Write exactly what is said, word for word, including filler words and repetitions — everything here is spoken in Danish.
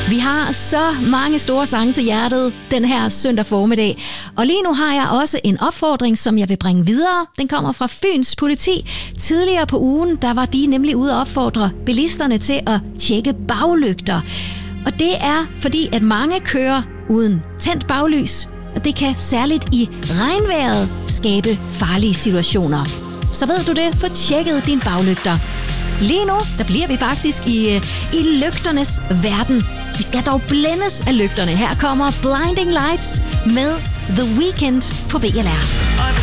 Vi har så mange store sange til hjertet den her søndag formiddag. Og lige nu har jeg også en opfordring, som jeg vil bringe videre. Den kommer fra Fyns politi. Tidligere på ugen, der var de nemlig ude og opfordre bilisterne til at tjekke baglygter. Og det er fordi, at mange kører uden tændt baglys. Og det kan særligt i regnvejret skabe farlige situationer. Så ved du det, få tjekket dine baglygter. Lige nu, der bliver vi faktisk i, i lygternes verden. Vi skal dog blændes af lygterne. Her kommer Blinding Lights med The Weeknd på B L R.